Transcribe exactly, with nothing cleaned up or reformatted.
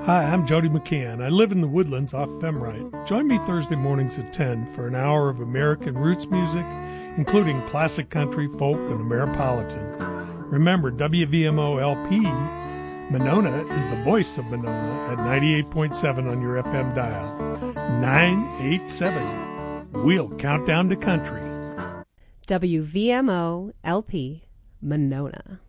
Hi, I'm Jody McCann. I live in the Woodlands off Femrite. Join me Thursday mornings at ten for an hour of American roots music, including classic country, folk, and Ameripolitan. Remember, W V M O L P, Monona, is the voice of Monona at ninety-eight point seven on your F M dial. nine eight seven. We'll count down to country. W V M O L P, Monona.